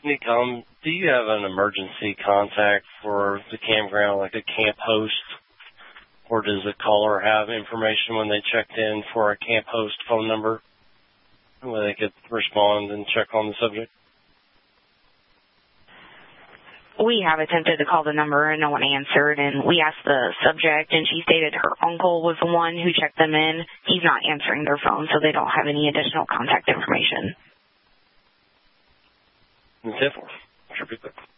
Nicole, do you have an emergency contact for the campground, like a camp host? Or does the caller have information when they checked in for a camp host phone number where they could respond and check on the subject? We have attempted to call the number and no one answered, and we asked the subject, and she stated her uncle was the one who checked them in. He's not answering their phone, so they don't have any additional contact information. Definitely. Sure, be quick.